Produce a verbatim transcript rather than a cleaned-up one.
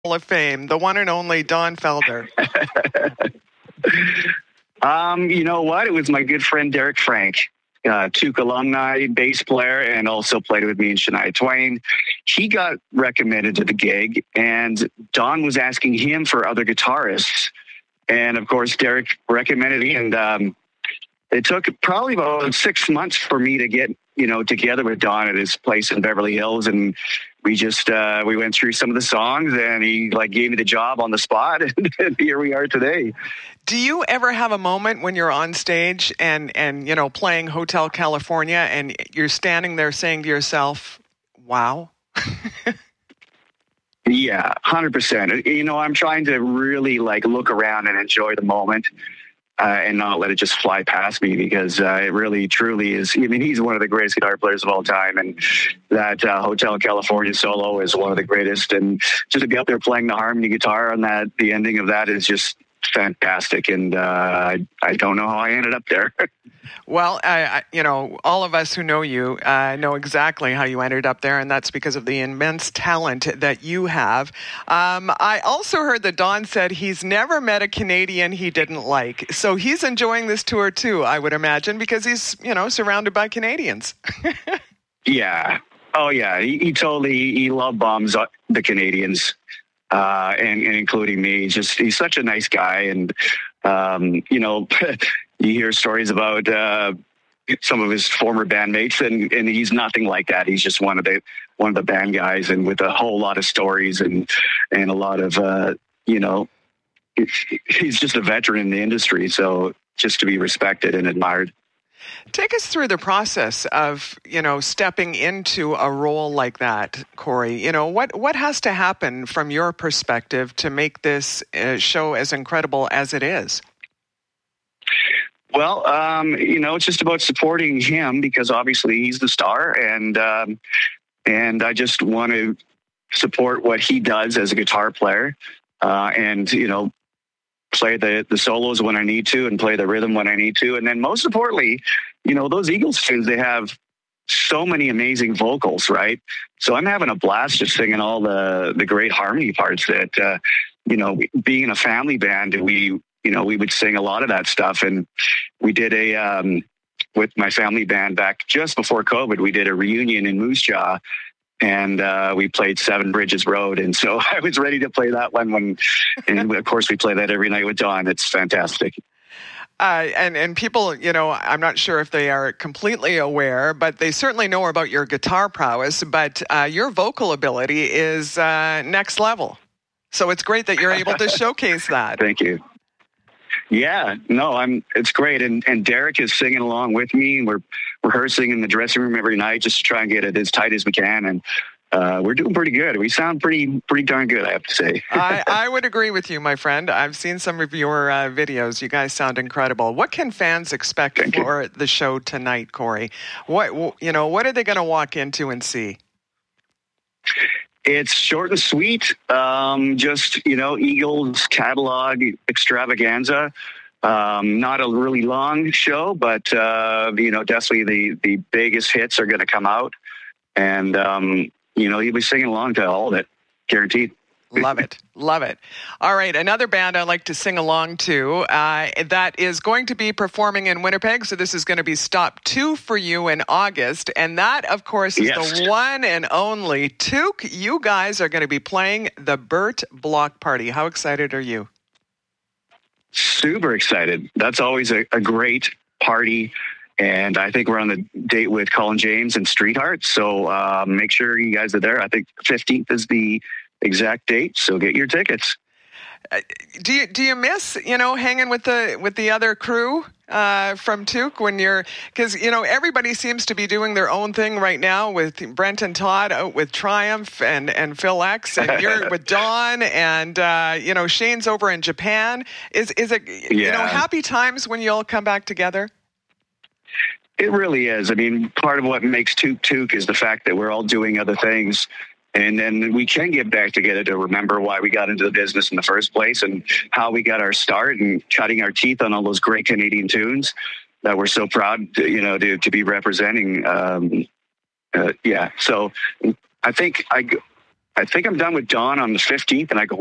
Hall of Fame, the one and only Don Felder? um, you know what? It was my good friend Derek Frank, uh, Tuke alumni, bass player, and also played with me in Shania Twain. He got recommended to the gig, and Don was asking him for other guitarists. And of course, Derek recommended me, and um, it took probably about six months for me to get, you know, together with Don at his place in Beverly Hills. And we just, uh, we went through some of the songs, and he like gave me the job on the spot. And, and here we are today. Do you ever have a moment when you're on stage and, and, you know, playing Hotel California and you're standing there saying to yourself, wow? Yeah, one hundred percent. You know, I'm trying to really like look around and enjoy the moment. Uh, and not let it just fly past me, because uh, it really, truly is. I mean, he's one of the greatest guitar players of all time, and that uh, Hotel California solo is one of the greatest. And just to be up there playing the harmony guitar on that, the ending of that is just fantastic. And uh, I, I don't know how I ended up there. Well, I, I, you know, all of us who know you uh, know exactly how you ended up there, and that's because of the immense talent that you have. Um, I also heard that Don said he's never met a Canadian he didn't like. So he's enjoying this tour too, I would imagine, because he's, you know, surrounded by Canadians. Yeah. Oh, yeah. He, he totally, he love bombs the Canadians, uh, and, and including me. He's just, he's such a nice guy. And, um, you know, you hear stories about uh, some of his former bandmates, and, and he's nothing like that. He's just one of the one of the band guys, and with a whole lot of stories and and a lot of uh, you know, he's just a veteran in the industry. So just to be respected and admired. Take us through the process of, you know, stepping into a role like that, Corey. You know, what what has to happen from your perspective to make this uh, show as incredible as it is? Well, um, you know, it's just about supporting him, because obviously he's the star, and um, and I just want to support what he does as a guitar player, uh, and you know, play the the solos when I need to, and play the rhythm when I need to, and then most importantly, you know, those Eagles tunes, they have so many amazing vocals, right? So I'm having a blast just singing all the the great harmony parts that uh, you know, being a family band, we. You know, we would sing a lot of that stuff. And we did a, um, with my family band back just before COVID, we did a reunion in Moose Jaw, and uh, we played Seven Bridges Road. And so I was ready to play that one when, and of course we play that every night with Don. It's fantastic. Uh, and, and people, you know, I'm not sure if they are completely aware, but they certainly know about your guitar prowess, but uh, your vocal ability is uh, next level. So it's great that you're able to showcase that. Thank you. Yeah, no, I'm. It's great, and and Derek is singing along with me. We're rehearsing in the dressing room every night just to try and get it as tight as we can, and uh, we're doing pretty good. We sound pretty pretty darn good, I have to say. I, I would agree with you, my friend. I've seen some of your uh, videos. You guys sound incredible. What can fans expect Thank for you. the show tonight, Corey? What you know? What are they going to walk into and see? It's short and sweet. Um, just, you know, Eagles catalog extravaganza. Um, not a really long show, but, uh, you know, definitely the, the biggest hits are going to come out. And, um, you know, you'll be singing along to all of it, guaranteed. Love it. Love it. All right. Another band I like to sing along to uh, that is going to be performing in Winnipeg. So this is going to be stop two for you in August. And that, of course, is yes. the one and only Tuke. You guys are going to be playing the Burt Block Party. How excited are you? Super excited. That's always a, a great party. And I think we're on the date with Colin James and Streetheart. So uh, make sure you guys are there. I think fifteenth is the exact date, so get your tickets. Uh, do you do you miss, you know, hanging with the with the other crew uh, from Tuke when you're, because you know everybody seems to be doing their own thing right now, with Brent and Todd out with Triumph and and Phil X, and you're with Don, and uh, you know Shane's over in Japan. Is is it yeah. you know happy times when you all come back together? It really is. I mean, part of what makes Tuke Tuke is the fact that we're all doing other things. And then we can get back together to remember why we got into the business in the first place, and how we got our start, and cutting our teeth on all those great Canadian tunes that we're so proud to, you know, to, to be representing. Um, uh, yeah. So I think I, I think I'm done with Dawn on the fifteenth, and I go